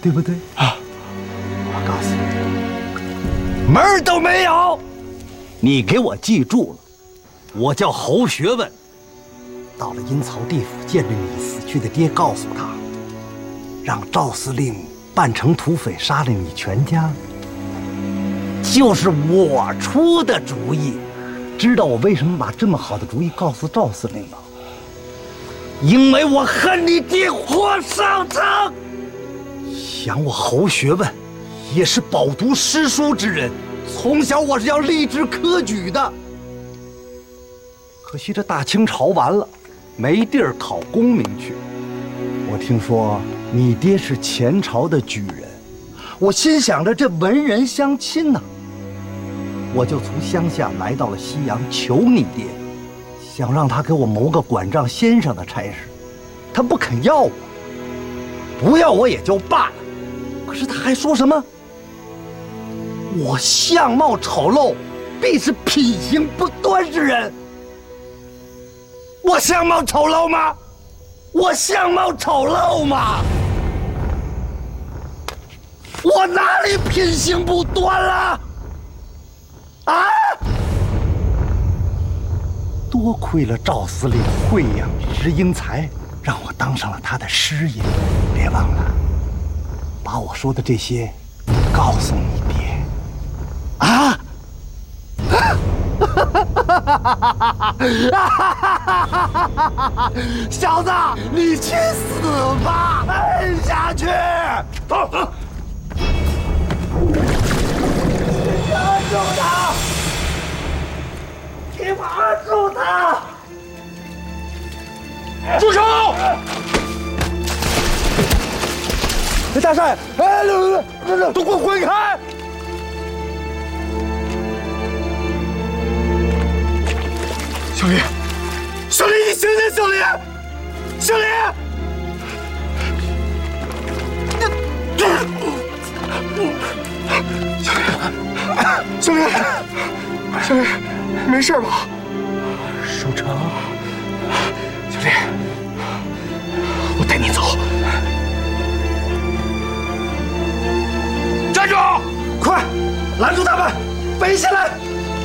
对不对？啊！我告诉你，门儿都没有。你给我记住了，我叫侯学问。到了阴曹地府，见着你死去的爹，告诉他，让赵司令扮成土匪杀了你全家。就是我出的主意。知道我为什么把这么好的主意告诉赵司令吗？因为我恨你爹火烧城。想我侯学问也是饱读诗书之人，从小我是要立志科举的。可惜这大清朝完了，没地儿考功名去。我听说你爹是前朝的举人，我心想着这文人相亲呐，我就从乡下来到了西阳求你爹，想让他给我谋个管账先生的差事。他不肯要我，不要我也就罢了，可是他还说什么我相貌丑陋，必是品行不端之人。我相貌丑陋吗？我相貌丑陋吗？我哪里品行不端了？啊！多亏了赵司令慧养识英才，让我当上了他的师爷。别忘了，把我说的这些告诉你爹。啊！小子，你去死吧！摁下去！走走！按住他！给我按住他！ 住手！ 大帅，哎，都给我滚开！ 小林，小林，你醒醒，小林，小林！小林，小林，没事吧？ 书成， 小林，我带你走。站住！ 快拦住他们，背下来！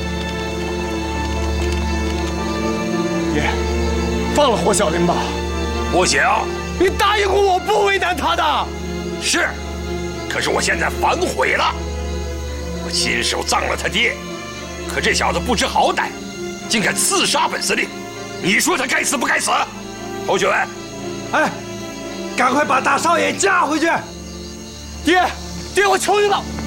爷，放了霍小林吧。 不行， 你答应过我不为难他的。 是，可是我现在反悔了。我亲手葬了他爹，可这小子不知好歹，竟敢刺杀本司令。你说他该死不该死？侯学问， 哎，赶快把大少爷架回去！ 爹，我求你了。